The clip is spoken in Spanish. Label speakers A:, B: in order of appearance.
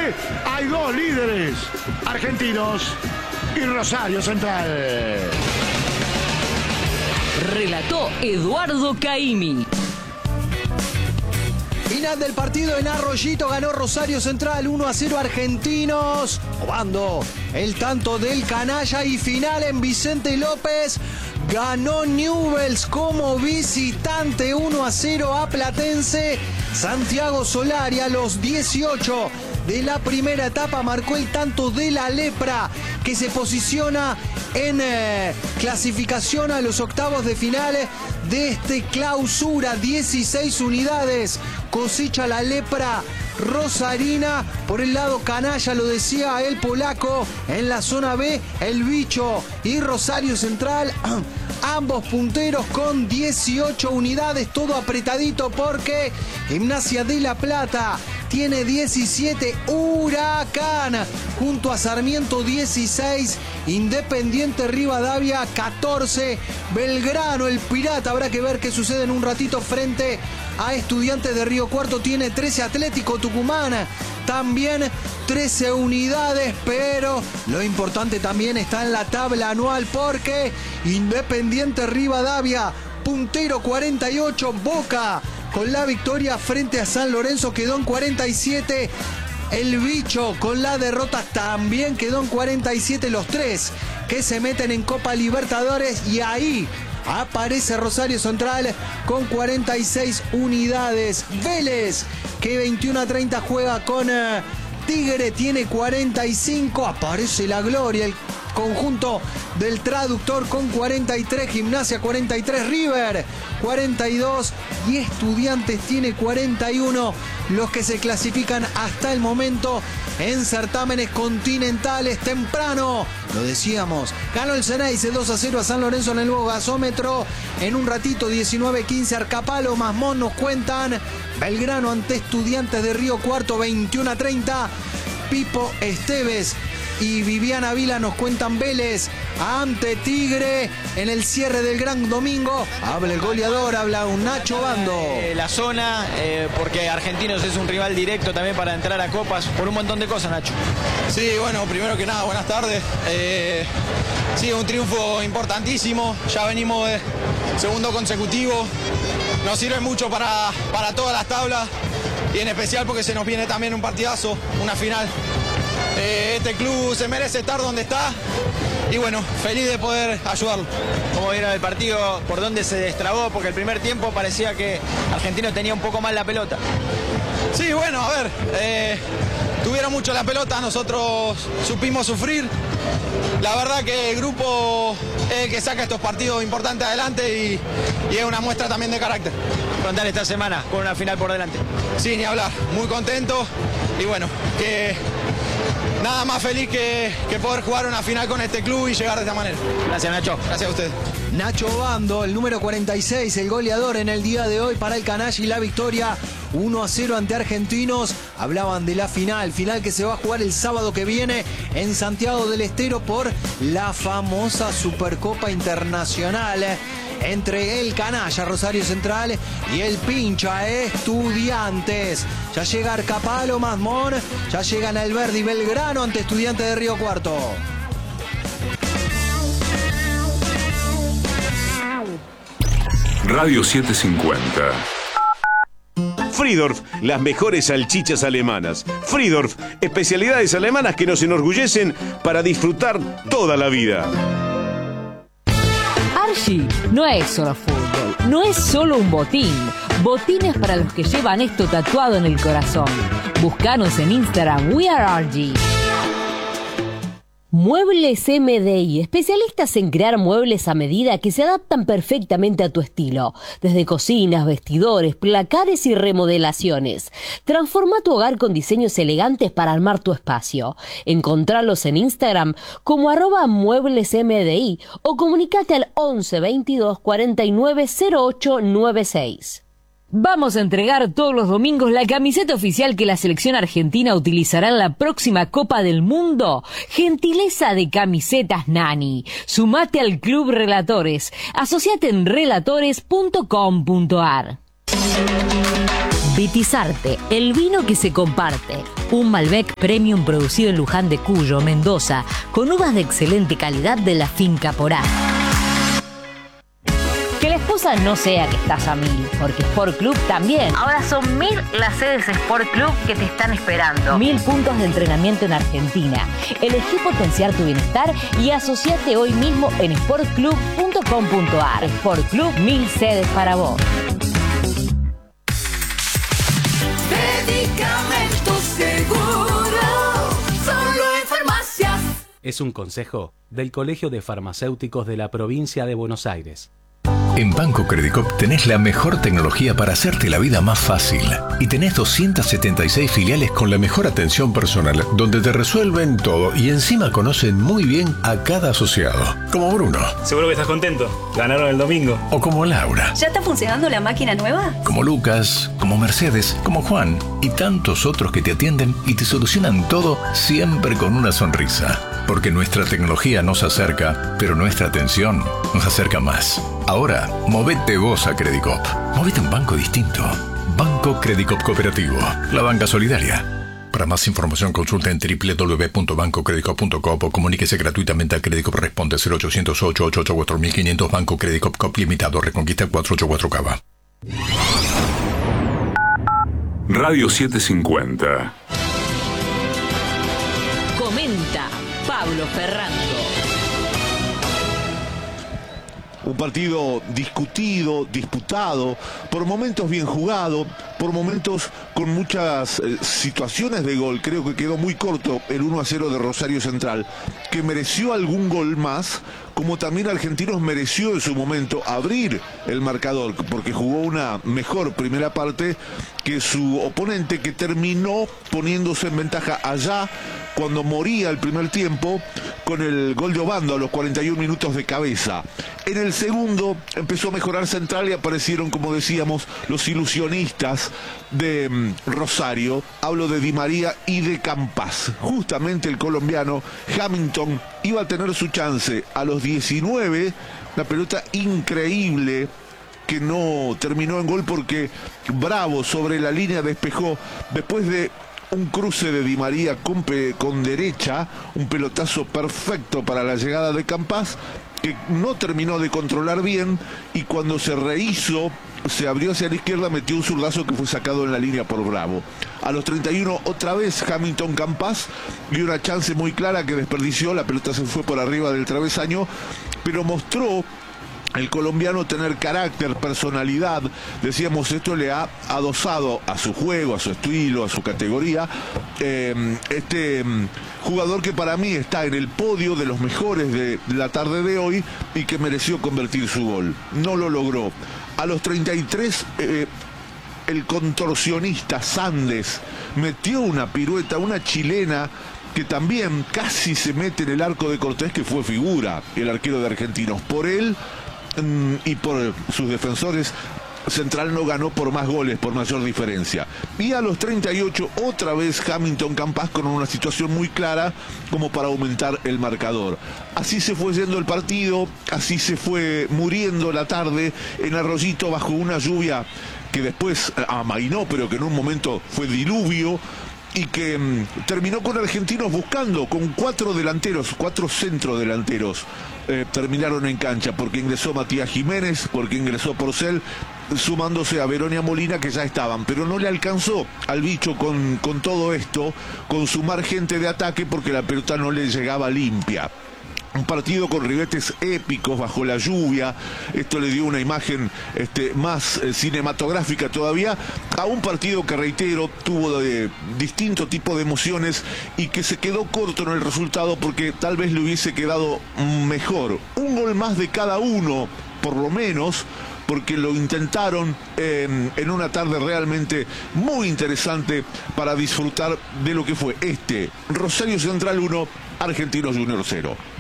A: hay dos líderes, Argentinos y Rosario Central.
B: Relató Eduardo Caimi.
C: Final del partido en Arroyito, ganó Rosario Central 1-0 Argentinos, robando el tanto del canalla. Y final en Vicente López, ganó Newell's como visitante 1-0 a Platense. Santiago Solari a los 18 de la primera etapa marcó el tanto de la Lepra, que se posiciona en clasificación a los octavos de final de este clausura. 16 unidades cosecha la Lepra rosarina. Por el lado canalla, lo decía el polaco. En la zona B, el Bicho y Rosario Central, ambos punteros con 18 unidades. Todo apretadito porque Gimnasia de La Plata tiene 17, Huracán junto a Sarmiento 16, Independiente Rivadavia 14, Belgrano, el Pirata, habrá que ver qué sucede en un ratito frente a Estudiantes de Río Cuarto, tiene 13, Atlético Tucumán también 13 unidades, pero lo importante también está en la tabla anual porque Independiente Rivadavia, puntero 48, Boca con la victoria frente a San Lorenzo quedó en 47. El Bicho con la derrota también quedó en 47. Los tres que se meten en Copa Libertadores, y ahí aparece Rosario Central con 46 unidades. Vélez, que 21-30 juega con Tigre, tiene 45. Aparece la Gloria, el conjunto del traductor con 43, Gimnasia 43, River 42 y Estudiantes tiene 41. Los que se clasifican hasta el momento en certámenes continentales. Temprano, lo decíamos, ganó el Ceneice 2-0 a San Lorenzo en el nuevo gasómetro. En un ratito, 19-15, Arcapalo, Masmón nos cuentan. Belgrano ante Estudiantes de Río Cuarto, 21-30. Pipo Esteves y Viviana Vila nos cuentan Vélez ante Tigre en el cierre del Gran Domingo. Habla el goleador, habla un Nacho Bando.
D: La zona, porque Argentinos es un rival directo también para entrar a copas, por un montón de cosas, Nacho.
E: Sí, bueno, primero que nada, buenas tardes. Sí, un triunfo importantísimo, ya venimos de segundo consecutivo, nos sirve mucho para todas las tablas y en especial porque se nos viene también un partidazo, una final. Este club se merece estar donde está y bueno, feliz de poder ayudarlo.
D: ¿Cómo vieron el partido? ¿Por dónde se destrabó? Porque el primer tiempo parecía que Argentino tenía un poco más la pelota.
E: Sí, bueno, a ver, tuvieron mucho la pelota, nosotros supimos sufrir. La verdad que el grupo es el que saca estos partidos importantes adelante y es una muestra también de carácter.
D: Frontal esta semana con una final por delante.
E: Sí, ni hablar, muy contento y bueno, que nada más feliz que poder jugar una final con este club y llegar de esta manera.
D: Gracias, Nacho.
E: Gracias a usted.
C: Nacho Bando, el número 46, el goleador en el día de hoy para el canalla, y la victoria 1-0 ante Argentinos. Hablaban de la final que se va a jugar el sábado que viene en Santiago del Estero por la famosa Supercopa Internacional entre el canalla Rosario Central y el pincha Estudiantes. Ya llega Arcapalo, Masmón, ya llegan Alberdi y Belgrano ante Estudiantes de Río Cuarto.
F: Radio 750.
G: Friedorf, las mejores salchichas alemanas. Friedorf, especialidades alemanas que nos enorgullecen para disfrutar toda la vida.
B: Archie no es solo fútbol, no es solo un botín. Botines para los que llevan esto tatuado en el corazón. Búscanos en Instagram, We Are Archie. Muebles MDI, especialistas en crear muebles a medida que se adaptan perfectamente a tu estilo. Desde cocinas, vestidores, placares y remodelaciones. Transforma tu hogar con diseños elegantes para armar tu espacio. Encontralos en Instagram como @mueblesmdi o comunicate al 11 22 49 08 96. Vamos a entregar todos los domingos la camiseta oficial que la selección argentina utilizará en la próxima Copa del Mundo. Gentileza de Camisetas Nani. Sumate al Club Relatores. Asociate en relatores.com.ar.
F: Vitizarte, el vino que se comparte. Un Malbec Premium producido en Luján de Cuyo, Mendoza, con uvas de excelente calidad de la finca Porá.
B: Que la excusa no sea que estás a 1000, porque Sport Club también. Ahora son 1000 las sedes Sport Club que te están esperando. 1000 puntos de entrenamiento en Argentina. Elegí potenciar tu bienestar y asociate hoy mismo en sportclub.com.ar. Sport Club, 1000 sedes para vos.
H: Medicamentos Seguro, solo en farmacias.
I: Es un consejo del Colegio de Farmacéuticos de la Provincia de Buenos Aires.
J: En Banco Credicop tenés la mejor tecnología para hacerte la vida más fácil. Y tenés 276 filiales con la mejor atención personal, donde te resuelven todo y encima conocen muy bien a cada asociado. Como Bruno.
K: Seguro que estás contento. Ganaron el domingo.
J: O como Laura.
L: ¿Ya está funcionando la máquina nueva?
J: Como Lucas, como Mercedes, como Juan y tantos otros que te atienden y te solucionan todo siempre con una sonrisa. Porque nuestra tecnología nos acerca, pero nuestra atención nos acerca más. Ahora, movete vos a Credicop. Movete a un banco distinto. Banco Credicop Cooperativo. La banca solidaria. Para más información consulta en www.bancocredicop.com o comuníquese gratuitamente a Credicop. Responde 0800-888-4500 Banco Credicop Cop Limitado. Reconquista 484 Cava.
M: Radio 750.
B: Comenta Pablo Ferrando.
A: Un partido discutido, disputado, por momentos bien jugado, por momentos con muchas situaciones de gol. Creo que quedó muy corto el 1-0 de Rosario Central, que mereció algún gol más, como también Argentinos mereció en su momento abrir el marcador, porque jugó una mejor primera parte que su oponente, que terminó poniéndose en ventaja allá cuando moría el primer tiempo con el gol de Obando a los 41 minutos de cabeza. En el segundo empezó a mejorar Central y aparecieron, como decíamos, los ilusionistas de Rosario. Hablo de Di María y de Campás. Justamente el colombiano Hamilton iba a tener su chance a los 19, la pelota increíble que no terminó en gol porque Bravo sobre la línea despejó después de un cruce de Di María con derecha, un pelotazo perfecto para la llegada de Campás, que no terminó de controlar bien, y cuando se rehizo, se abrió hacia la izquierda, metió un zurdazo que fue sacado en la línea por Bravo. A los 31 otra vez Hamilton Campás, y una chance muy clara que desperdició, la pelota se fue por arriba del travesaño, pero mostró el colombiano tener carácter, personalidad. Decíamos, esto le ha adosado a su juego, a su estilo, a su categoría. Jugador que para mí está en el podio de los mejores de la tarde de hoy y que mereció convertir su gol. No lo logró. A los 33, el contorsionista Sandes metió una pirueta, una chilena, que también casi se mete en el arco de Cortés, que fue figura, el arquero de Argentinos. Por él y por sus defensores, Central no ganó por más goles, por mayor diferencia. Y a los 38 otra vez Hamilton Campás con una situación muy clara como para aumentar el marcador. Así se fue yendo el partido, así se fue muriendo la tarde en Arroyito bajo una lluvia que después amainó, pero que en un momento fue diluvio, y que terminó con Argentinos buscando, con 4 delanteros, 4 centrodelanteros. Terminaron en cancha, porque ingresó Matías Jiménez, porque ingresó Porcel, sumándose a Veronia Molina, que ya estaban, pero no le alcanzó al bicho con todo esto, con sumar gente de ataque, porque la pelota no le llegaba limpia. Un partido con ribetes épicos bajo la lluvia. Esto le dio una imagen más cinematográfica todavía a un partido que, reitero, tuvo de distinto tipo de emociones y que se quedó corto en el resultado, porque tal vez le hubiese quedado mejor. Un gol más de cada uno, por lo menos, porque lo intentaron en una tarde realmente muy interesante para disfrutar de lo que fue Rosario Central 1, Argentinos Junior 0.